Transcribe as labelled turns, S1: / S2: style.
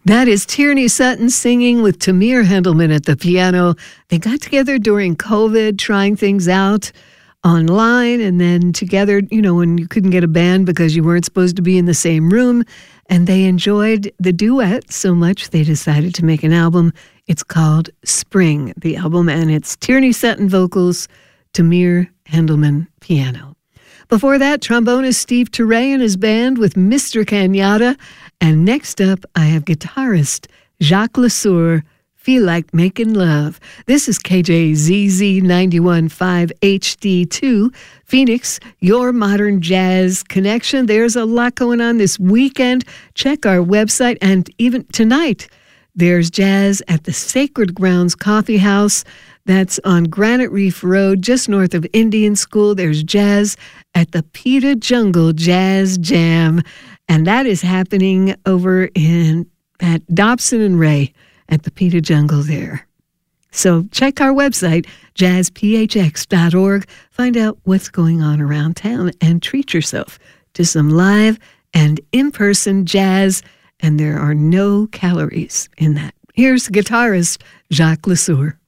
S1: That is Tierney Sutton singing with Tamir Hendelman at the piano. They got together during COVID, trying things out online, and then together, when you couldn't get a band because you weren't supposed to be in the same room. And they enjoyed the duet so much they decided to make an album. It's called Spring, the album, and it's Tierney Sutton vocals, Tamir Hendelman piano. Before that, trombonist Steve Turre and his band with Mr. Cañada. And next up, I have guitarist Jacques Lesueur, Feel Like Making Love. This is KJZZ 91.5 HD2, Phoenix, your modern jazz connection. There's a lot going on this weekend. Check our website. And even tonight, there's jazz at the Sacred Grounds Coffee House. That's on Granite Reef Road, just north of Indian School. There's jazz at the Pita Jungle Jazz Jam. And that is happening over at Dobson and Ray at the Pita Jungle there. So check our website, jazzphx.org. Find out what's going on around town and treat yourself to some live and in-person jazz. And there are no calories in that. Here's guitarist Jacques Lesueur.